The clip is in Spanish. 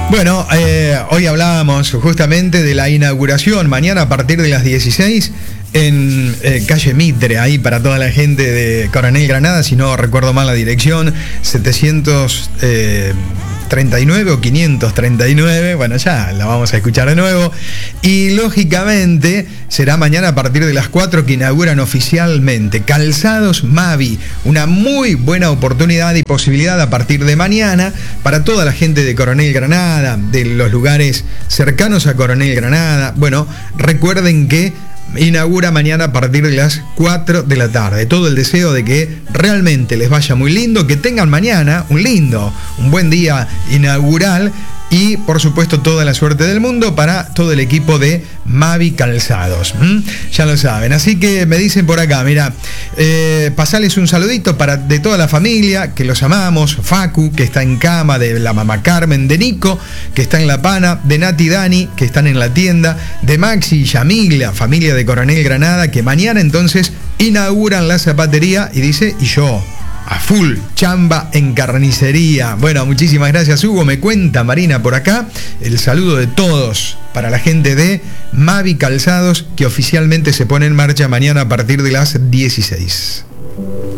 Bueno, hoy hablábamos justamente de la inauguración, mañana a partir de las 16 en calle Mitre, ahí para toda la gente de Coronel Granada, si no recuerdo mal la dirección, 739 o 539, bueno, ya la vamos a escuchar de nuevo. Y lógicamente será mañana a partir de las 4 que inauguran oficialmente Calzados Mavi, una muy buena oportunidad y posibilidad a partir de mañana para toda la gente de Coronel Granada, de los lugares cercanos a Coronel Granada. Bueno, recuerden que inaugura mañana a partir de las 4 de la tarde. Todo el deseo de que realmente les vaya muy lindo, que tengan mañana un buen día inaugural y por supuesto toda la suerte del mundo para todo el equipo de Mavi Calzados. Ya lo saben, así que me dicen por acá, mira, pasarles un saludito de toda la familia, que los amamos, Facu, que está en cama, de la mamá Carmen, de Nico, que está en La Pana, de Nati y Dani, que están en la tienda, de Maxi y Yamil, la familia de Coronel Granada, que mañana entonces inauguran la zapatería y dice, y yo a full, chamba en carnicería. Bueno, muchísimas gracias, Hugo. Me cuenta Marina por acá. El saludo de todos para la gente de Mavi Calzados, que oficialmente se pone en marcha mañana a partir de las 16.